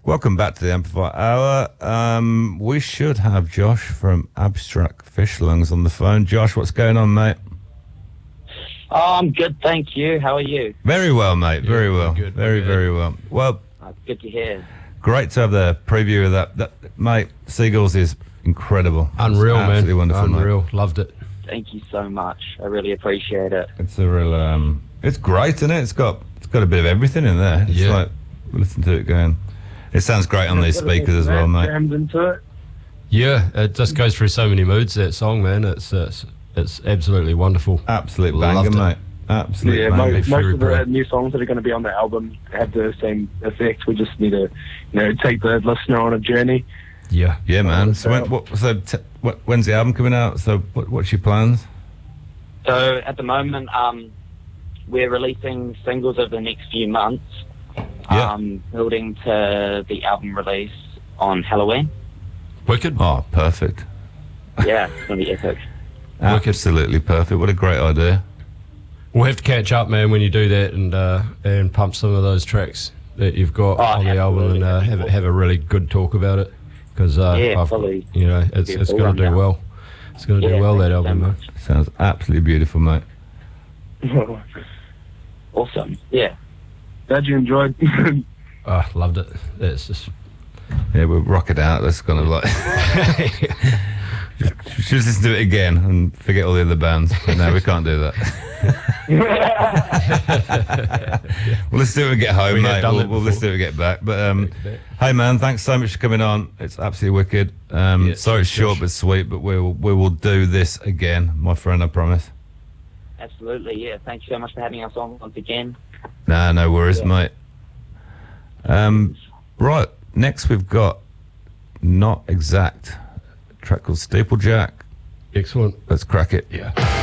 Welcome back to the Amplify Hour. We should have Josh from Abstract Fish Lungs on the phone. Josh, what's going on, mate? Oh, I'm good, thank you. How are you? Very well, mate. Yeah, very well. good, Very well. Well, Good to hear. great to have the preview of that. Mate, Seagulls is incredible. Unreal, It's absolutely man. wonderful, Unreal. Loved it. Thank you so much. I really appreciate it. Mate. It's a real. It's great, isn't it? It's got a bit of everything in there. It's Yeah. like listen to it going. It sounds great on these speakers as well, mate. Jammed into it. Yeah, it just goes through so many moods, that song, man. It's absolutely wonderful. Absolute Loved banger, it. mate. Absolute Yeah, banger. most very of the proud. new songs that are going to be on the album have the same effect. We just need to, take the listener on a journey. Yeah. Yeah, man. So, So- when's the album coming out? So, what's your plans? So at the moment, we're releasing singles over the next few months. Yeah. Building to the album release on Halloween. Wicked. Oh, perfect. Yeah, it's going to be epic. Absolutely perfect. What a great idea. We'll have to catch up, man, when you do that and pump some of those tracks that you've got on the album and absolutely. have a really good talk about it. Because probably. it's Be a full going to do rundown. well. It's going to do well, that thank you so album, man. much. Sounds absolutely beautiful, mate. Awesome. Yeah. Glad you enjoyed. Loved it. It's just Yeah, we'll rock it out. That's kind of like. Just listen to it again and forget all the other bands. But no, we can't do that. Well, let's do it when we get home, We have mate. done it We'll listen to it when we get back. But hey, man, thanks so much for coming on. It's absolutely wicked. Sorry it's short but sweet, but we will do this again, my friend. I promise. Absolutely. Yeah. Thank you so much for having us on once again. Nah, no worries, mate. Right, next we've got Not Exact, a track called Steeplejack. excellent. Let's crack it. Yeah.